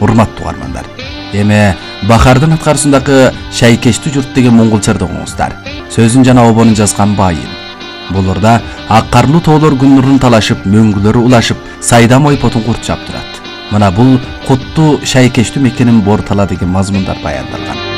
урматтуу угармандар. Эми Бахардын аткарысындагы Шайкештүү журт деген монголчарды оңуңуздар. Сөзүн жана обонун жазган Байын. Булурда ак карлуу тоолор күн нурун талашып, мөңгүлөрү улашып, сайдам ойпотун курчап турат. Мына бул куттуу Шайкештүү мекенин бор тала деген мазмундар баяндалган.